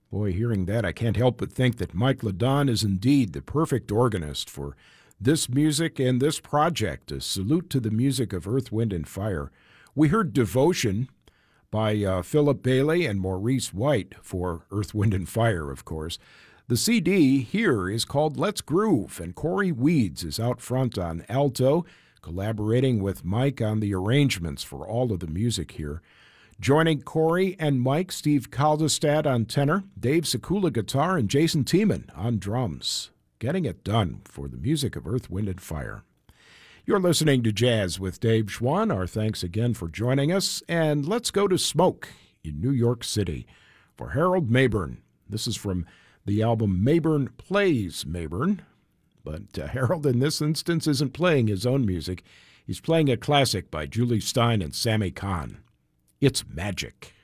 Boy, hearing that, I can't help but think that Mike Ladon is indeed the perfect organist for this music and this project. A salute to the music of Earth, Wind, and Fire. We heard Devotion by Philip Bailey and Maurice White for Earth, Wind, and Fire, of course. The CD here is called Let's Groove, and Corey Weeds is out front on alto, collaborating with Mike on the arrangements for all of the music here. Joining Corey and Mike, Steve Kaldestad on tenor, Dave Sekula guitar, and Jason Tiemann on drums. Getting it done for the music of Earth, Wind, and Fire. You're listening to Jazz with Dave Schwann. Our thanks again for joining us. And let's go to Smoke in New York City for Harold Mabern. This is from the album Mabern Plays Mabern. But Harold, in this instance, isn't playing his own music. He's playing a classic by Julie Stein and Sammy Kahn. It's Magic.